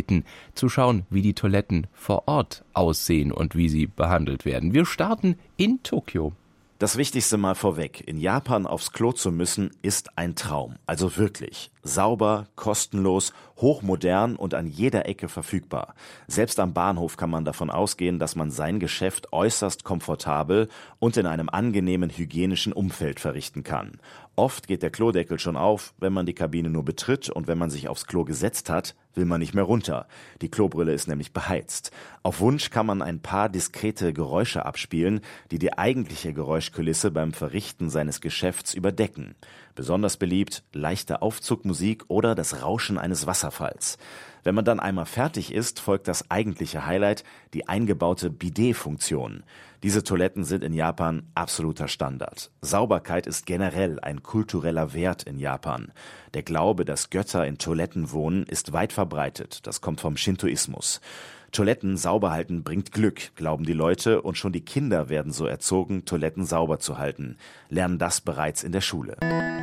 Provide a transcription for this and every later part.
bitten, zu schauen, wie die Toiletten vor Ort aussehen und wie sie behandelt werden. Wir starten in Tokio. Das Wichtigste mal vorweg. In Japan aufs Klo zu müssen, ist ein Traum. Also wirklich. Sauber, kostenlos, hochmodern und an jeder Ecke verfügbar. Selbst am Bahnhof kann man davon ausgehen, dass man sein Geschäft äußerst komfortabel und in einem angenehmen hygienischen Umfeld verrichten kann. Oft geht der Klodeckel schon auf, wenn man die Kabine nur betritt, und wenn man sich aufs Klo gesetzt hat, will man nicht mehr runter. Die Klobrille ist nämlich beheizt. Auf Wunsch kann man ein paar diskrete Geräusche abspielen, die die eigentliche Geräuschkulisse beim Verrichten seines Geschäfts überdecken. Besonders beliebt leichte Aufzugmusik oder das Rauschen eines Wasserfalls. Wenn man dann einmal fertig ist, folgt das eigentliche Highlight, die eingebaute Bidet-Funktion. Diese Toiletten sind in Japan absoluter Standard. Sauberkeit ist generell ein kultureller Wert in Japan. Der Glaube, dass Götter in Toiletten wohnen, ist weit verbreitet. Das kommt vom Shintoismus. Toiletten sauber halten bringt Glück, glauben die Leute, und schon die Kinder werden so erzogen, Toiletten sauber zu halten. Lernen das bereits in der Schule.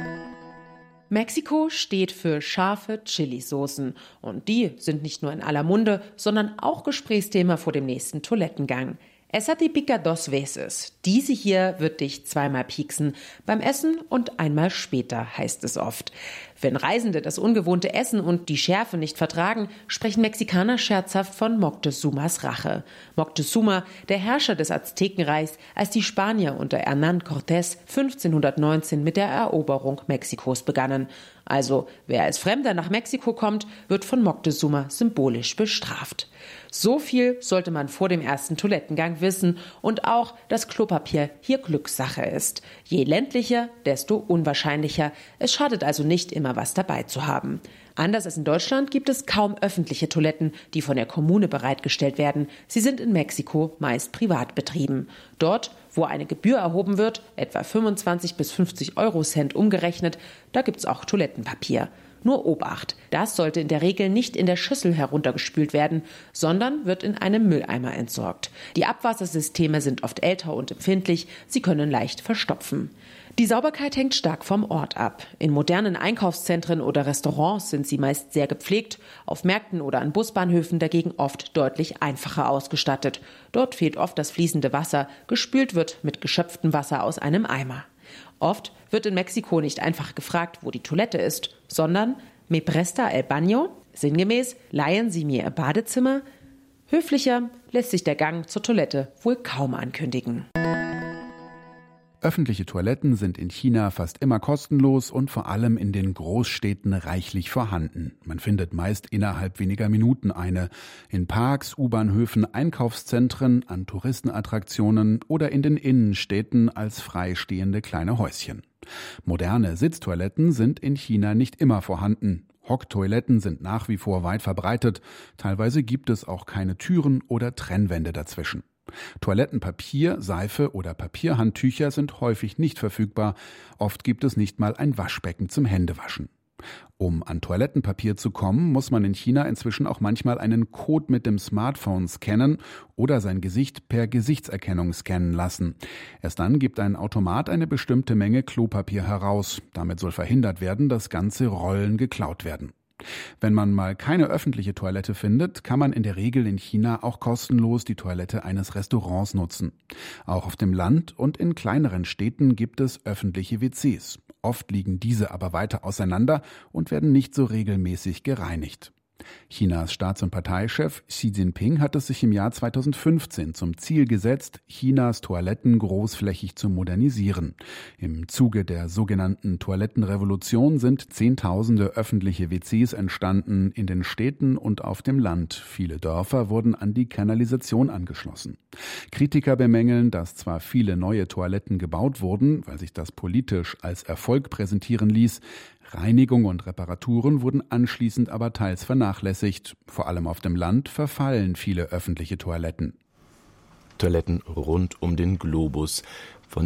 Mexiko steht für scharfe Chili-Soßen. Und die sind nicht nur in aller Munde, sondern auch Gesprächsthema vor dem nächsten Toilettengang. Esa te pica dos veces. Diese hier wird dich zweimal pieksen. Beim Essen und einmal später, heißt es oft. Wenn Reisende das ungewohnte Essen und die Schärfe nicht vertragen, sprechen Mexikaner scherzhaft von Moctezumas Rache. Moctezuma, der Herrscher des Aztekenreichs, als die Spanier unter Hernán Cortés 1519 mit der Eroberung Mexikos begannen. Also, wer als Fremder nach Mexiko kommt, wird von Moctezuma symbolisch bestraft. So viel sollte man vor dem ersten Toilettengang wissen, und auch, dass Klopapier hier Glückssache ist. Je ländlicher, desto unwahrscheinlicher. Es schadet also nicht, immer was dabei zu haben. Anders als in Deutschland gibt es kaum öffentliche Toiletten, die von der Kommune bereitgestellt werden. Sie sind in Mexiko meist privat betrieben. Dort, wo eine Gebühr erhoben wird, etwa 25 bis 50 Eurocent umgerechnet, da gibt's auch Toilettenpapier. Nur Obacht, das sollte in der Regel nicht in der Schüssel heruntergespült werden, sondern wird in einem Mülleimer entsorgt. Die Abwassersysteme sind oft älter und empfindlich, sie können leicht verstopfen. Die Sauberkeit hängt stark vom Ort ab. In modernen Einkaufszentren oder Restaurants sind sie meist sehr gepflegt, auf Märkten oder an Busbahnhöfen dagegen oft deutlich einfacher ausgestattet. Dort fehlt oft das fließende Wasser, gespült wird mit geschöpftem Wasser aus einem Eimer. Oft wird in Mexiko nicht einfach gefragt, wo die Toilette ist, sondern «Me presta el baño?» Sinngemäß «Leihen Sie mir Ihr Badezimmer?» Höflicher lässt sich der Gang zur Toilette wohl kaum ankündigen. Öffentliche Toiletten sind in China fast immer kostenlos und vor allem in den Großstädten reichlich vorhanden. Man findet meist innerhalb weniger Minuten eine. In Parks, U-Bahnhöfen, Einkaufszentren, an Touristenattraktionen oder in den Innenstädten als freistehende kleine Häuschen. Moderne Sitztoiletten sind in China nicht immer vorhanden. Hocktoiletten sind nach wie vor weit verbreitet. Teilweise gibt es auch keine Türen oder Trennwände dazwischen. Toilettenpapier, Seife oder Papierhandtücher sind häufig nicht verfügbar. Oft gibt es nicht mal ein Waschbecken zum Händewaschen. Um an Toilettenpapier zu kommen, muss man in China inzwischen auch manchmal einen Code mit dem Smartphone scannen oder sein Gesicht per Gesichtserkennung scannen lassen. Erst dann gibt ein Automat eine bestimmte Menge Klopapier heraus. Damit soll verhindert werden, dass ganze Rollen geklaut werden. Wenn man mal keine öffentliche Toilette findet, kann man in der Regel in China auch kostenlos die Toilette eines Restaurants nutzen. Auch auf dem Land und in kleineren Städten gibt es öffentliche WCs. Oft liegen diese aber weiter auseinander und werden nicht so regelmäßig gereinigt. Chinas Staats- und Parteichef Xi Jinping hat es sich im Jahr 2015 zum Ziel gesetzt, Chinas Toiletten großflächig zu modernisieren. Im Zuge der sogenannten Toilettenrevolution sind Zehntausende öffentliche WCs entstanden in den Städten und auf dem Land. Viele Dörfer wurden an die Kanalisation angeschlossen. Kritiker bemängeln, dass zwar viele neue Toiletten gebaut wurden, weil sich das politisch als Erfolg präsentieren ließ, Reinigung und Reparaturen wurden anschließend aber teils vernachlässigt. Vor allem auf dem Land verfallen viele öffentliche Toiletten. Toiletten rund um den Globus. Von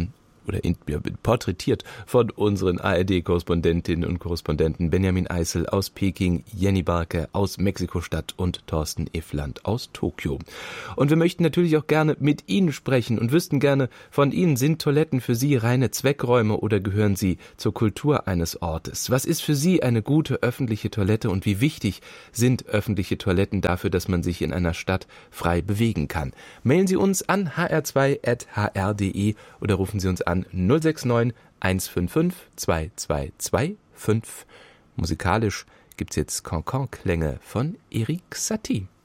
porträtiert von unseren ARD-Korrespondentinnen und Korrespondenten Benjamin Eisel aus Peking, Jenny Barke aus Mexiko-Stadt und Thorsten Iffland aus Tokio. Und wir möchten natürlich auch gerne mit Ihnen sprechen und wüssten gerne von Ihnen, sind Toiletten für Sie reine Zweckräume oder gehören sie zur Kultur eines Ortes? Was ist für Sie eine gute öffentliche Toilette und wie wichtig sind öffentliche Toiletten dafür, dass man sich in einer Stadt frei bewegen kann? Mailen Sie uns an hr2@hr.de oder rufen Sie uns an 069 155 2225. Musikalisch gibt's jetzt Cancan-Klänge von Erik Satie.